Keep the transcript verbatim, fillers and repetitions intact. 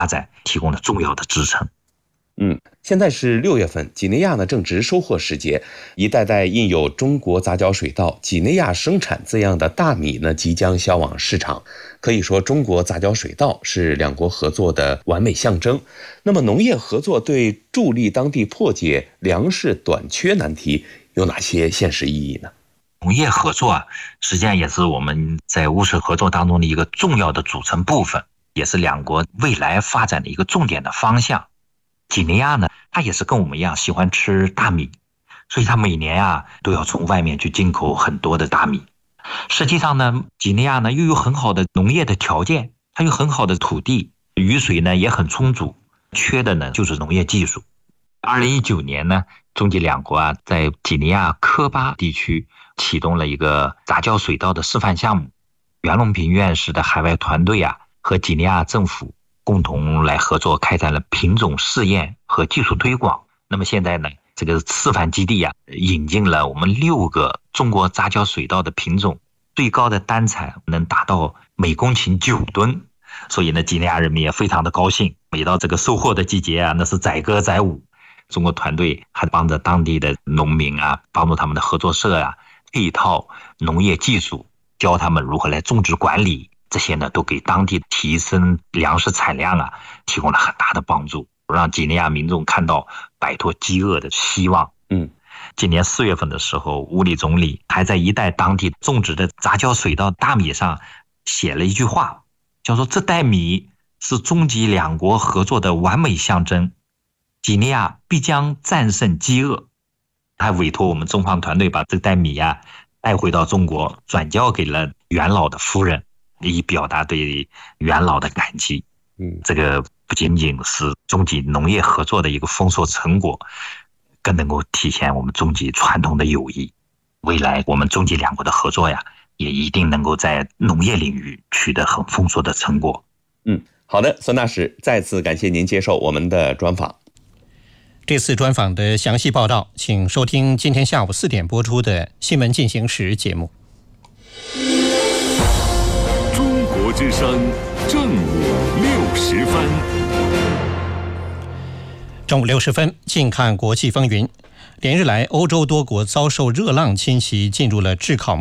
发展提供了重要的支撑。 嗯，现在是六月份，几内亚呢正值收获时节，一袋袋印有中国杂交水稻、几内亚生产字样的大米呢即将销往市场。可以说，中国杂交水稻是两国合作的完美象征。那么，农业合作对助力当地破解粮食短缺难题有哪些现实意义呢？ 农业合作啊，实际上也是我们在务实合作当中的一个重要的组成部分，也是两国未来发展的一个重点的方向。几内亚呢，它也是跟我们一样喜欢吃大米，所以它每年啊都要从外面去进口很多的大米。实际上呢，几内亚呢又有很好的农业的条件，它有很好的土地，雨水呢也很充足，缺的呢就是农业技术。二零一九年呢，中几两国啊在几内亚科巴地区启动了一个杂交水稻的示范项目，袁隆平院士的海外团队啊和几内亚政府共同来合作，开展了品种试验和技术推广。那么现在呢，这个示范基地啊，引进了我们六个中国杂交水稻的品种，最高的单产能达到每公顷九吨。所以呢，几内亚人民也非常的高兴。每到这个收获的季节啊，那是载歌载舞。中国团队还帮着当地的农民啊，帮助他们的合作社啊，配套农业技术，教他们如何来种植管理。这些呢，都给当地提升粮食产量啊，提供了很大的帮助，让几内亚民众看到摆脱饥饿的希望。 嗯， 今年四月份的时候，乌里总理还在一袋当地种植的杂交水稻大米上写了一句话，叫做这袋米是中几两国合作的完美象征，几内亚必将战胜饥饿。还委托我们中方团队把这袋米啊带回到中国，转交给了元老的夫人，以表达对元老的感激。 嗯， 这个不仅仅是中几农业合作的一个丰硕成果，更能够体现我们中几传统的友谊。未来我们中几两国的合作呀，也一定能够在农业领域取得很丰硕的成果。 嗯，好的，孙大使，再次感谢您接受我们的专访。 这次专访的详细报道，请收听今天下午四点播出的《新闻进行时》节目。 中国之声正午六时分。 正午六十分，近看国际风云。连日来，欧洲多国遭受热浪侵袭，进入了炙烤